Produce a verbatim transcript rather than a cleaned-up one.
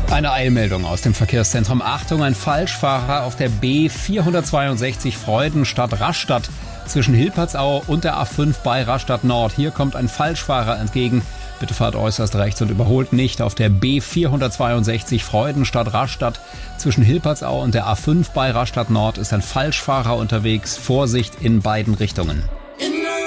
Eine Eilmeldung aus dem Verkehrszentrum. Achtung, ein Falschfahrer auf der B vierhundertzweiundsechzig Freudenstadt-Rastatt zwischen Hilpertsau und der A fünf bei Rastatt Nord. Hier kommt ein Falschfahrer entgegen. Bitte fahrt äußerst rechts und überholt nicht. Auf der B vierhundertzweiundsechzig Freudenstadt-Rastatt zwischen Hilpertsau und der A fünf bei Rastatt Nord ist ein Falschfahrer unterwegs. Vorsicht in beiden Richtungen.